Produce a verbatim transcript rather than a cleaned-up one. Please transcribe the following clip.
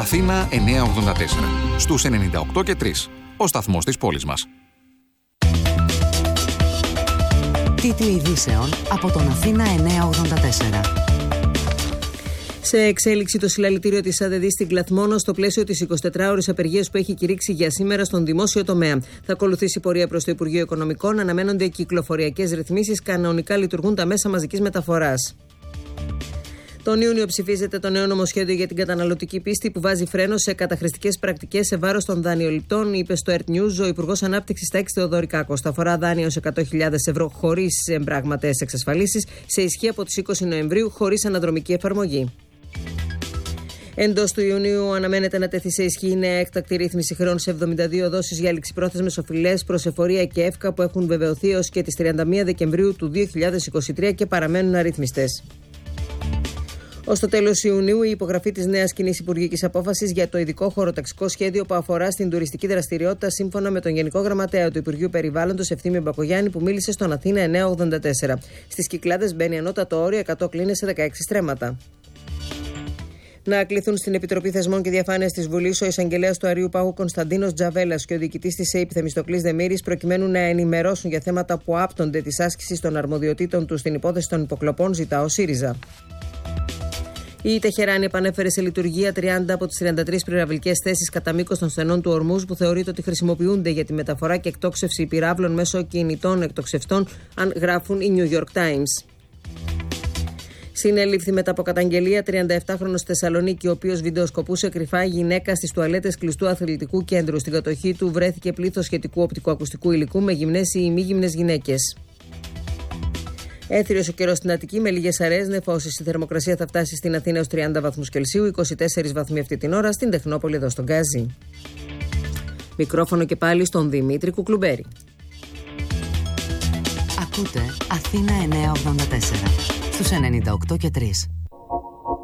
Αθήνα εννιακόσια ογδόντα τέσσερα. Στους ενενήντα οκτώ και τρία. Ο σταθμός της πόλης μας. Τίτλοι ειδήσεων από τον Αθήνα εννιακόσια ογδόντα τέσσερα. Σε εξέλιξη το συλλαλητήριο της ΑΔΔ στην Κλαθμόνο στο πλαίσιο της εικοσιτετράωρης απεργίας που έχει κηρύξει για σήμερα στον δημόσιο τομέα. Θα ακολουθήσει πορεία προς το Υπουργείο Οικονομικών, αναμένονται κυκλοφοριακές ρυθμίσεις, κανονικά λειτουργούν τα μέσα μαζικής μεταφοράς. Τον Ιούνιο ψηφίζεται το νέο νομοσχέδιο για την καταναλωτική πίστη που βάζει φρένο σε καταχρηστικές πρακτικές σε βάρος των δανειοληπτών, είπε στο Earth News ο Υπουργός Ανάπτυξης Τάκης Θεοδωρικάκος. Θα αφορά δάνεια ως εκατό χιλιάδες ευρώ χωρίς εμπράγματες εξασφαλίσεις, σε ισχύ από τις είκοσι Νοεμβρίου, χωρίς αναδρομική εφαρμογή. Εντός του Ιουνίου αναμένεται να τεθεί σε ισχύ η νέα έκτακτη ρύθμιση χρεών σε εβδομήντα δύο δόσεις για ληξιπρόθεσμες οφειλές προς εφορία και εύκα που έχουν βεβαιωθεί έως και τις τριάντα μία Δεκεμβρίου του δύο χιλιάδες είκοσι τρία και παραμένουν αρρύθμιστες. Ως το τέλος Ιουνίου, η υπογραφή της νέας κοινής υπουργικής απόφασης για το ειδικό χωροταξικό σχέδιο που αφορά στην τουριστική δραστηριότητα, σύμφωνα με τον Γενικό Γραμματέα του Υπουργείου Περιβάλλοντος Ευθύμιο Μπακογιάννη, που μίλησε στον Αθήνα εννιακόσια ογδόντα τέσσερα. Στις Κυκλάδες μπαίνει ανώτατο όριο εκατό κλίνες σε δεκαέξι στρέμματα. Να κληθούν στην Επιτροπή Θεσμών και Διαφάνειας της Βουλής ο εισαγγελέας του Αρείου Πάγου Κωνσταντίνος Τζαβέλας και ο διοικητής της ΕΙΠ Θεμιστοκλής Δεμήρης, προκειμένου να ενημερώσουν για θέματα που άπτονται της άσκησης των αρμοδιοτήτων του στην υπόθεση των υποκλοπών, ζητά ο ΣΥΡΙΖΑ. Η Τεχεράνη επανέφερε σε λειτουργία τριάντα από τις τριάντα τρεις πυραυλικές θέσεις κατά μήκος των στενών του Ορμούζ που θεωρείται ότι χρησιμοποιούνται για τη μεταφορά και εκτόξευση πυράβλων μέσω κινητών εκτοξευτών, αν γράφουν οι New York Times. Συνελήφθη μετά από καταγγελία τριανταεπτάχρονος στη Θεσσαλονίκη, ο οποίος βιντεοσκοπούσε κρυφά γυναίκα στις τουαλέτες κλειστού αθλητικού κέντρου. Στην κατοχή του βρέθηκε πλήθος σχετικού οπτικοακουστικού υλικού με γυμνές ή ημίγυμνες γυναίκες. Έθριος ο καιρός στην Αττική με λίγες αραιές νεφώσεις. Η θερμοκρασία θα φτάσει στην Αθήνα ως τριάντα βαθμούς Κελσίου, είκοσι τέσσερις βαθμοί αυτή την ώρα, στην Τεχνόπολη εδώ στον Γκάζι. Μικρόφωνο και πάλι στον Δημήτρη Κουκλουμπέρη. Ακούτε Αθήνα εννιακόσια ογδόντα τέσσερα στους ενενήντα οκτώ και τρία.